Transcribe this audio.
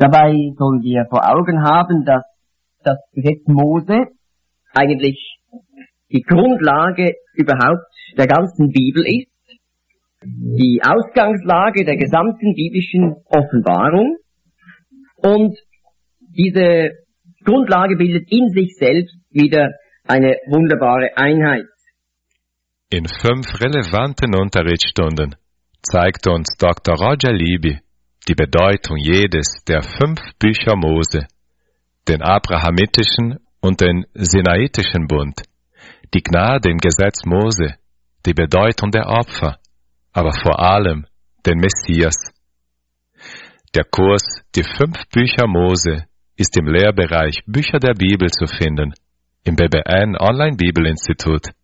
Dabei sollen wir vor Augen haben, dass das Gesetz Mose eigentlich die Grundlage überhaupt der ganzen Bibel ist, die Ausgangslage der gesamten biblischen Offenbarung, und diese Grundlage bildet in sich selbst wieder eine wunderbare Einheit. In 5 relevanten Unterrichtsstunden zeigt uns Dr. Roger Libby die Bedeutung jedes der 5 Bücher Mose, den abrahamitischen und den sinaitischen Bund, die Gnade im Gesetz Mose, die Bedeutung der Opfer, aber vor allem den Messias. Der Kurs Die 5 Bücher Mose ist im Lehrbereich Bücher der Bibel zu finden, im BBN Online Bibelinstitut.